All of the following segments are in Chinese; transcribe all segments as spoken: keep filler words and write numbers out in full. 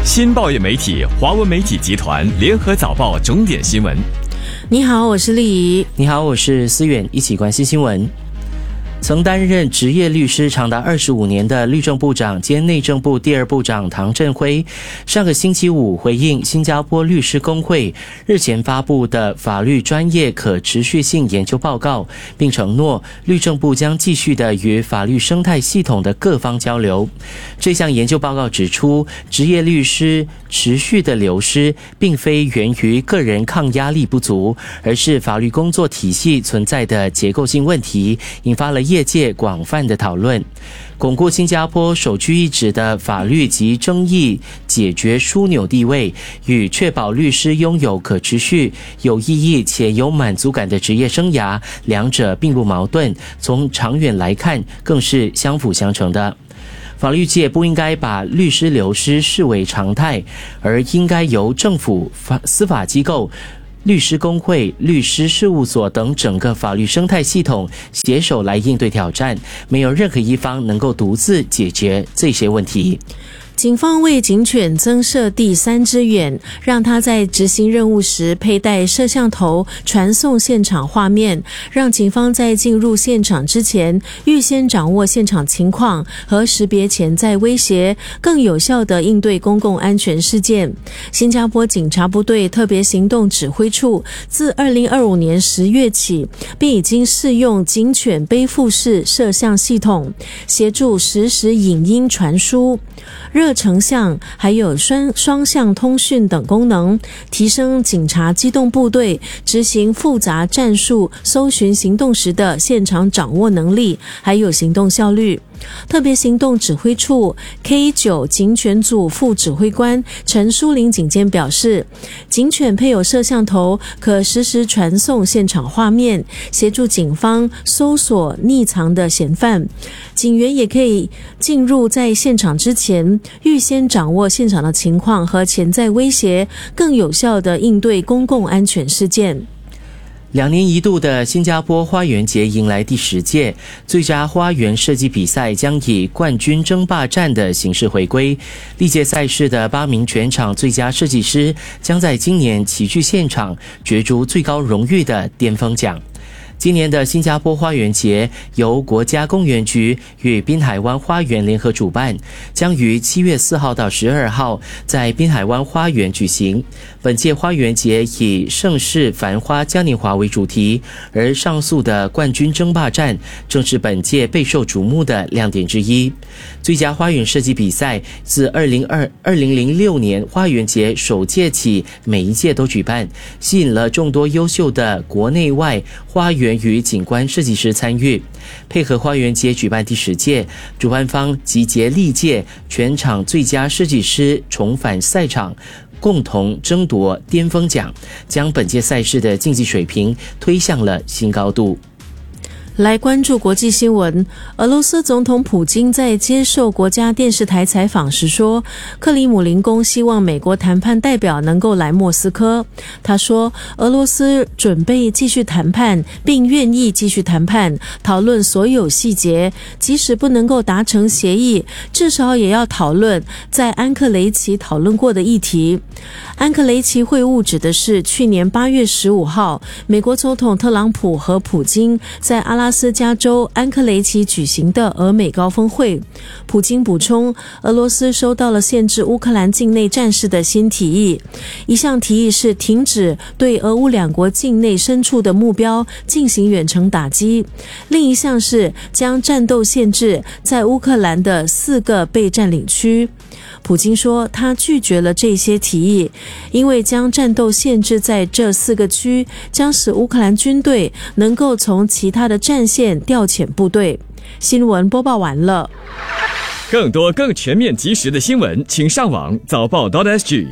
新报业媒体华文媒体集团联合早报重点新闻。 你好，我是丽怡。 你好，我是思远，一起关心新闻。曾担任职业律师长达二十五年的律政部长兼内政部第二部长唐振辉，上个星期五回应新加坡律师工会日前发布的法律专业可持续性研究报告，并承诺律政部将继续的与法律生态系统的各方交流。这项研究报告指出，职业律师持续的流失并非源于个人抗压力不足，而是法律工作体系存在的结构性问题，引发了业界广泛的讨论。巩固新加坡首屈一指的法律及争议解决枢纽地位，与确保律师拥有可持续、有意义且有满足感的职业生涯，两者并不矛盾，从长远来看更是相辅相成的。法律界不应该把律师流失视为常态，而应该由政府、司法机构、律师工会、律师事务所等整个法律生态系统携手来应对挑战，没有任何一方能够独自解决这些问题。 警方为警犬增设第三只眼，让它在执行任务时佩戴摄像头传送现场画面，让警方在进入现场之前预先掌握现场情况和识别潜在威胁，更有效地应对公共安全事件。新加坡警察部队特别行动指挥处自二零二五年十月起，并已经试用警犬背负式摄像系统，协助实时影音传输、热成像还有双双向通讯等功能，提升警察机动部队执行复杂战术搜寻行动时的现场掌握能力，还有行动效率。特别行动指挥处 K 九 警犬组副指挥官陈淑玲警监表示，警犬配有摄像头，可实时传送现场画面，协助警方搜索匿藏的嫌犯。警员也可以进入在现场之前预先掌握现场的情况和潜在威胁，更有效地应对公共安全事件。 两年一度的新加坡花园节迎来第十届，最佳花园设计比赛将以冠军争霸战的形式回归。历届赛事的八名全场最佳设计师将在今年齐聚现场，角逐最高荣誉的巅峰奖。今年的新加坡花园节由国家公园局与滨海湾花园联合主办，将于七月四号到十二号在滨海湾花园举行。本届花园节以盛世繁花嘉年华为主题，而上述的冠军争霸战正是本届备受瞩目的亮点之一。最佳花园设计比赛自二零零六年花园节首届起，每一届都举办，吸引了众多优秀的国内外花园与景观设计师参与。配合花园节举办第十届，主办方集结历届全场最佳设计师重返赛场，共同争夺巅峰奖，将本届赛事的竞技水平推向了新高度。 来关注国际新闻，俄罗斯总统普京在接受国家电视台采访时说，克里姆林宫希望美国谈判代表能够来莫斯科。他说，俄罗斯准备继续谈判，并愿意继续谈判，讨论所有细节，即使不能够达成协议，至少也要讨论在安克雷奇讨论过的议题。安克雷奇会晤指的是去年八月十五号，美国总统特朗普和普京在阿拉斯加州安克雷奇举行的俄美高峰会。普京补充，俄罗斯收到了限制乌克兰境内战事的新提议，一项提议是停止对俄乌两国境内深处的目标进行远程打击，另一项是将战斗限制在乌克兰的四个被占领区。普京说，他拒绝了这些提议，因为将战斗限制在这四个区，将使乌克兰军队能够从其他的战线调遣部队。新闻播报完了。 更多更全面及时的新闻，请上网早报 .sg。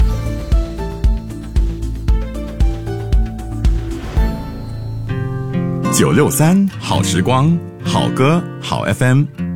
九六三好时光，好歌好 F M。